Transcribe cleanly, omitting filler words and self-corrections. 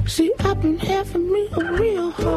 See, I've been having me a real hard